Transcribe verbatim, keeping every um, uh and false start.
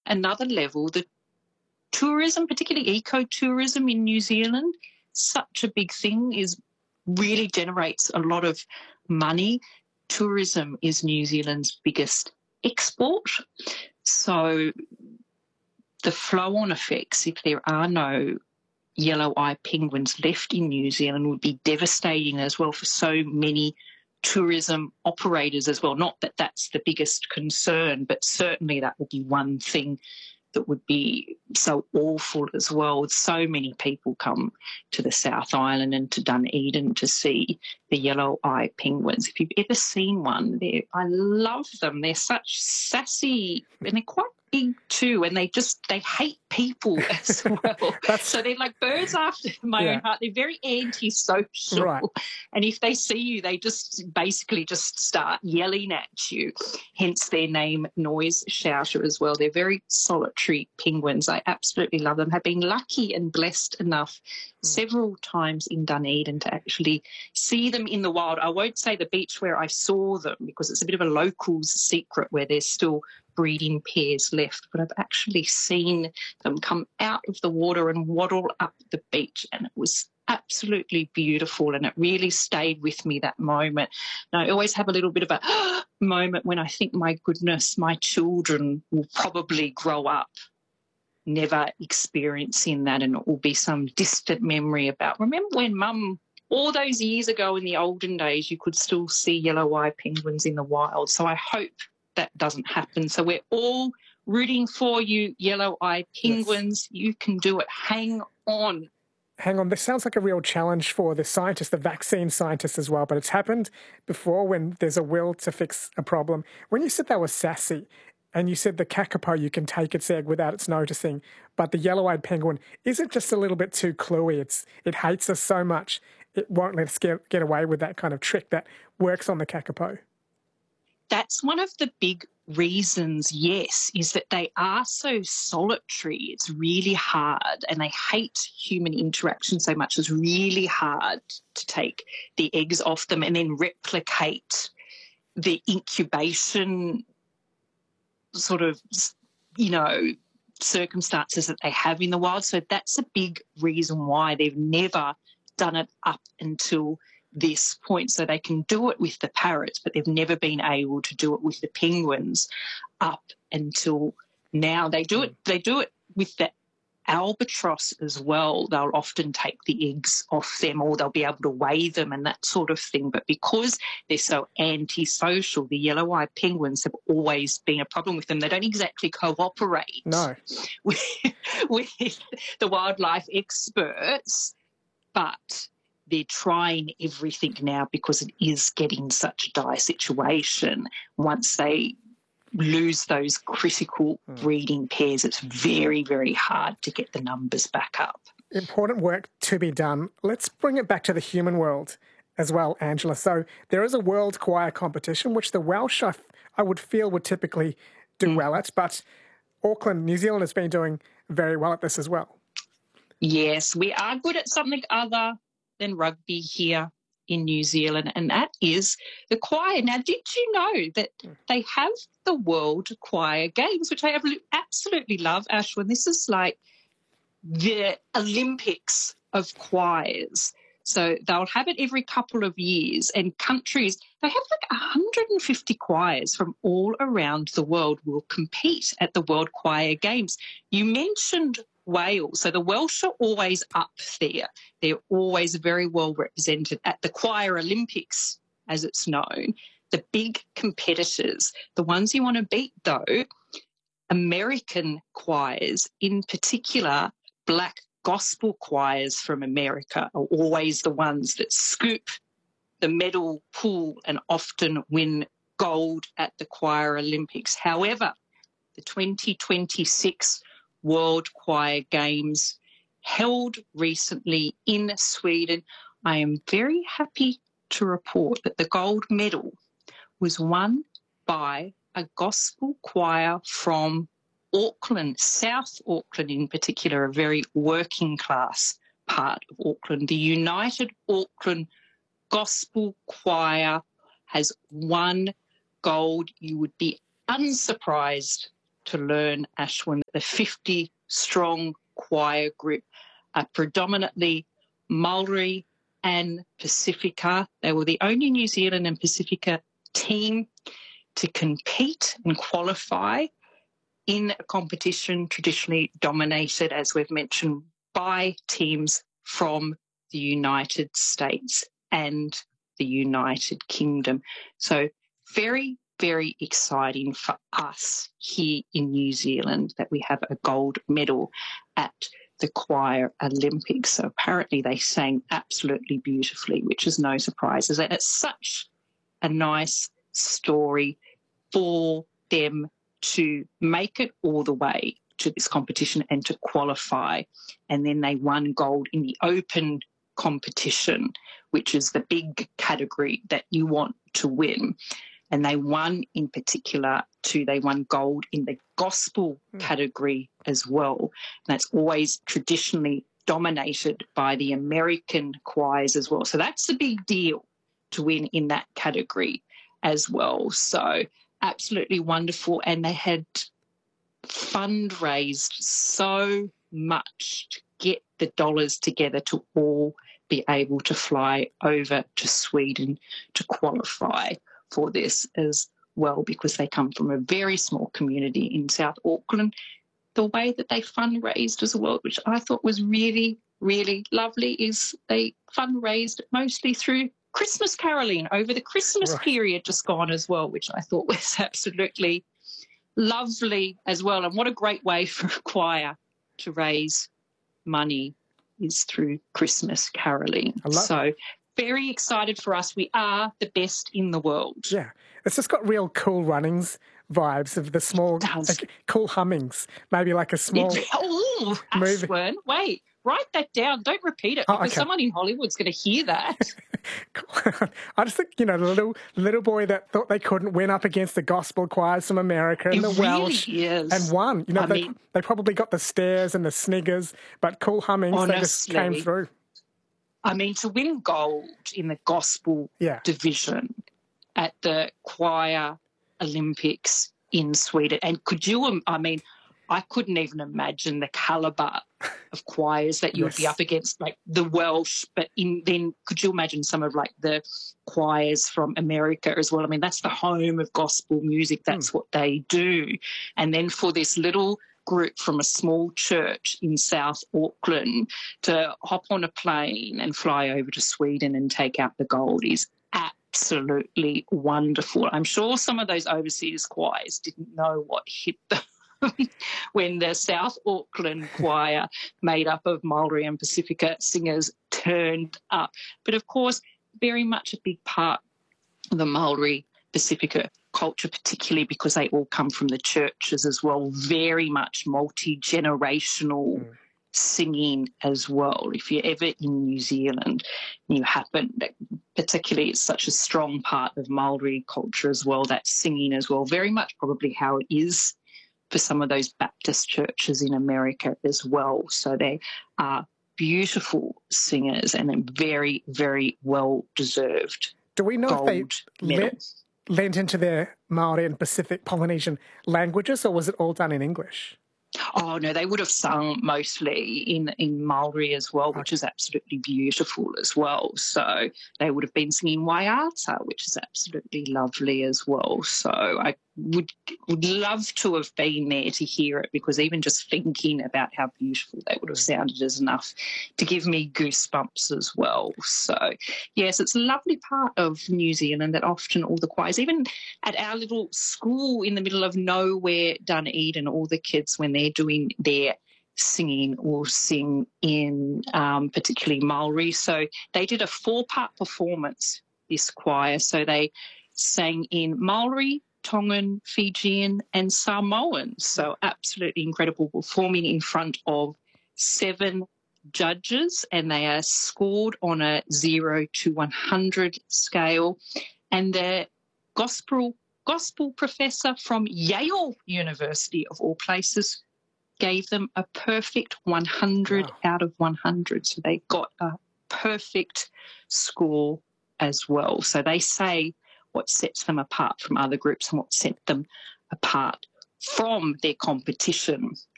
another level, the tourism, particularly ecotourism in New Zealand, such a big thing, is really generates a lot of money. Tourism is New Zealand's biggest export. So the flow-on effects, if there are no yellow-eye penguins left in New Zealand, would be devastating as well for so many tourism operators as well. Not that that's the biggest concern, but certainly that would be one thing that would be so awful as well. So many people come to the South Island and to Dunedin to see the yellow-eye penguins. If you've ever seen one, they're, I love them. They're such sassy, and they're quite big too, and they just, they hate people as well. So they're like birds after my yeah. own heart. They're very anti-social. Right. And if they see you, they just basically just start yelling at you, hence their name Noise Shouter as well. They're very solitary penguins. I absolutely love them. Have been lucky and blessed enough mm. several times in Dunedin to actually see them in the wild. I won't say the beach where I saw them because it's a bit of a local's secret where there's still breeding pairs left, but I've actually seen them come out of the water and waddle up the beach, and it was absolutely beautiful, and it really stayed with me, that moment. And I always have a little bit of a moment when I think, my goodness, my children will probably grow up never experiencing that, and it will be some distant memory about, remember when Mum, all those years ago in the olden days, you could still see yellow-eye penguins in the wild. So I hope that doesn't happen. So we're all rooting for you, yellow-eye penguins. Yes. You can do it. Hang on. Hang on. This sounds like a real challenge for the scientists, the vaccine scientists as well, but it's happened before when there's a will to fix a problem. When you said that was sassy, and you said the kakapo, you can take its egg without its noticing, but the yellow-eyed penguin isn't just a little bit too cluey. It's, it hates us so much, it won't let us get, get away with that kind of trick that works on the kakapo. That's one of the big reasons, yes, is that they are so solitary. It's really hard, and they hate human interaction so much. It's really hard to take the eggs off them and then replicate the incubation sort of, you know, circumstances that they have in the wild. So that's a big reason why they've never done it up until this point. So they can do it with the parrots, but they've never been able to do it with the penguins up until now. They do it, they do it with the albatross as well. They'll often take the eggs off them, or they'll be able to weigh them and that sort of thing. But because they're so antisocial, the yellow-eye penguins have always been a problem with them. They don't exactly cooperate no. with, with the wildlife experts, but they're trying everything now because it is getting such a dire situation. Once they lose those critical breeding pairs, it's very, very hard to get the numbers back up. Important work to be done. Let's bring it back to the human world as well, Angela. So there is a world choir competition, which the Welsh, I, I would feel, would typically do mm. well at, but Auckland, New Zealand has been doing very well at this as well. Yes, we are good at something other than rugby here in New Zealand, and that is the choir. Now, did you know that they have the World Choir Games, which I absolutely love, Ashwin? This is like the Olympics of choirs. So they'll have it every couple of years, and countries, they have like one hundred fifty choirs from all around the world will compete at the World Choir Games. You mentioned Wales. So the Welsh are always up there. They're always very well represented at the Choir Olympics, as it's known. The big competitors, the ones you want to beat, though, American choirs, in particular black gospel choirs from America, are always the ones that scoop the medal pool and often win gold at the Choir Olympics. However, the twenty twenty-six World Choir Games held recently in Sweden, I am very happy to report that the gold medal was won by a gospel choir from Auckland, South Auckland in particular, a very working class part of Auckland. The United Auckland Gospel Choir has won gold. You would be unsurprised to learn, Ashwin, the fifty-strong choir group are predominantly Maori and Pacifica. They were the only New Zealand and Pacifica team to compete and qualify in a competition traditionally dominated, as we've mentioned, by teams from the United States and the United Kingdom. So very, very exciting for us here in New Zealand that we have a gold medal at the Choir Olympics. So apparently they sang absolutely beautifully, which is no surprise. And it's such a nice story for them to make it all the way to this competition and to qualify. And then they won gold in the open competition, which is the big category that you want to win. And they won in particular too, they won gold in the gospel mm. category as well. And that's always traditionally dominated by the American choirs as well. So that's a big deal to win in that category as well. So absolutely wonderful. And they had fundraised so much to get the dollars together to all be able to fly over to Sweden to qualify for this as well, because they come from a very small community in South Auckland. The way that they fundraised as well, which I thought was really, really lovely, is they fundraised mostly through Christmas caroling over the Christmas right. period just gone as well, which I thought was absolutely lovely as well. And what a great way for a choir to raise money is through Christmas caroling. So very excited for us. We are the best in the world. Yeah. It's just got real cool runnings vibes of the small, like, cool hummings. Maybe like a small it, oh, movie. Ashwin, wait, write that down. Don't repeat it because oh, okay. someone in Hollywood's going to hear that. I just think, you know, the little little boy that thought they couldn't win up against the gospel choirs from America and it the really Welsh is. and won. You know, I they, mean, they probably got the stares and the sniggers, but cool hummings, honestly, they just came through. I mean, to win gold in the gospel yeah. division at the Choir Olympics in Sweden, and could you, I mean, I couldn't even imagine the calibre of choirs that you yes. would be up against, like the Welsh, but in then could you imagine some of like the choirs from America as well? I mean, that's the home of gospel music. That's mm. what they do. And then for this little group from a small church in South Auckland to hop on a plane and fly over to Sweden and take out the gold is absolutely wonderful. I'm sure some of those overseas choirs didn't know what hit them when the South Auckland choir, made up of Maori and Pacifica singers, turned up. But of course, very much a big part of the Maori Pacifica culture, particularly because they all come from the churches as well, very much multi-generational mm. singing as well. If you're ever in New Zealand, you happen, particularly it's such a strong part of Maori culture as well, that singing as well, very much probably how it is for some of those Baptist churches in America as well. So they are beautiful singers and very, very well-deserved Do we know gold if they medal. Le- lent into their Maori and Pacific Polynesian languages, or was it all done in English? Oh, no, they would have sung mostly in, in Maori as well, which okay. is absolutely beautiful as well. So they would have been singing Waiata, which is absolutely lovely as well. So I would would love to have been there to hear it, because even just thinking about how beautiful they would have sounded is enough to give me goosebumps as well. So, yes, it's a lovely part of New Zealand that often all the choirs, even at our little school in the middle of nowhere, Dunedin, all the kids, when they're doing their singing, will sing in um, particularly Maori. So they did a four-part performance, this choir. So they sang in Maori, Tongan, Fijian and Samoan. So absolutely incredible, performing in front of seven judges, and they are scored on a zero to one hundred scale. And the gospel gospel professor from Yale University, of all places, gave them a perfect one hundred wow. out of one hundred. So they got a perfect score as well. So they say what sets them apart from other groups and what set them apart from their competition.